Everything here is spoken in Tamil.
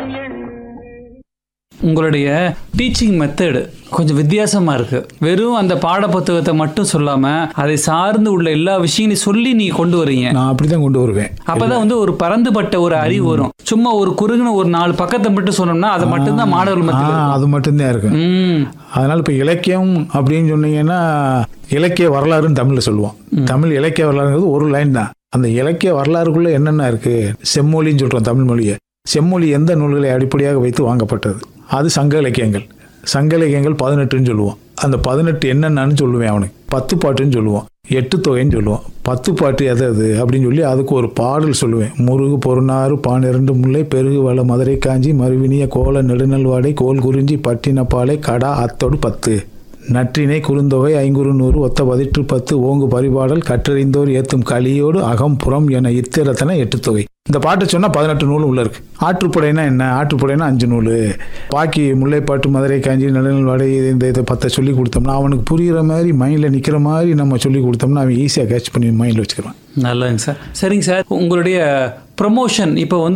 உங்களுடைய டீச்சிங் மெத்தடு கொஞ்சம் வித்தியாசமா இருக்கு. வெறும் அந்த பாட புத்தகத்தை மட்டும் சொல்லாம அதை சார்ந்து உள்ள எல்லா விஷயங்களையும் சொல்லி நீங்க கொண்டு வரீங்க. நான் அப்படிதான் கொண்டு வருவேன். அப்பதான் வந்து ஒரு பரந்துபட்ட ஒரு அறிவு வரும். சும்மா ஒரு குறுகின ஒரு 4 பக்கத்தை மட்டும் சொன்னோம்னா அது மட்டும்தான் மாணவர்கள் மத்தியில அது மட்டும்தான் இருக்கு. அதனால இப்ப இலக்கியம் அப்படின்னு சொன்னீங்கன்னா இலக்கிய வரலாறுன்னு தமிழ்ல சொல்லுவோம். தமிழ் இலக்கிய வரலாறுங்கிறது ஒரு லைன் தான். அந்த இலக்கிய வரலாறுக்குள்ள என்னென்ன இருக்கு, செம்மொழின்னு சொல்றோம் தமிழ் மொழியை. செம்மொழி எந்த நூல்களை அடிப்படையாக வைத்து வாங்கப்பட்டது, அது சங்க இலக்கியங்கள். சங்க இலக்கியங்கள் 18ன்னு சொல்லுவோம். அந்த 18 என்னென்னு சொல்லுவேன். அவனுக்கு 10 பாட்டுன்னு சொல்லுவோம், 8 தொகைன்னு சொல்லுவோம். 10 பாட்டு எது அப்படின்னு சொல்லி அதுக்கு ஒரு பாடல் சொல்லுவேன். முருகு பொருநாறு பானிரண்டு முல்லை பெருகு வள மதுரை காஞ்சி மறுவினிய கோல நெடுநல்வாடை கோல் குறிஞ்சி பட்டினப்பாலை கடா அத்தோடு 10 நற்றினை குறுந்தொகை 500 ஒத்த 10 ஓங்கு பரிபாடல் கற்றறிந்தோர் ஏத்தும் கலியோடு அகம் புறம் என இத்திரத்தன 8 தொகை. இந்த பாட்டை சொன்னா 18 நூல் உள்ள இருக்கு. ஆற்றுப்படைனா என்ன, ஆற்றுப்படைனா 5 நூல். பாக்கி முல்லைப்பாட்டு மதுரை காஞ்சி நடுநல்வாடை இந்த 10 சொல்லி கொடுத்தோம்னா அவனுக்கு புரியுற மாதிரி மைண்ட்ல நிக்கிற மாதிரி நம்ம சொல்லி கொடுத்தோம்னா அவன் ஈஸியா கேட்ச் பண்ணி மைண்ட்ல வச்சுக்கிறான். நல்லதுங்க சார். சரிங்க சார், உங்களுடைய ப்ரமோஷன் இப்போ